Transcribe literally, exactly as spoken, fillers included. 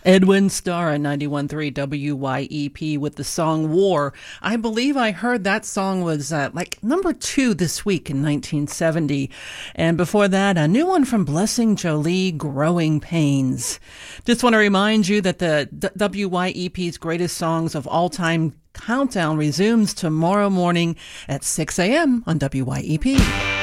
Edwin Starr at ninety-one point three W Y E P with the song War. I believe I heard that song was uh, like number two this week in nineteen seventy. And before that, a new one from Blessing Jolie, Growing Pains. Just want to remind you that the D- W Y E P's Greatest Songs of All Time countdown resumes tomorrow morning at six a.m. on W Y E P.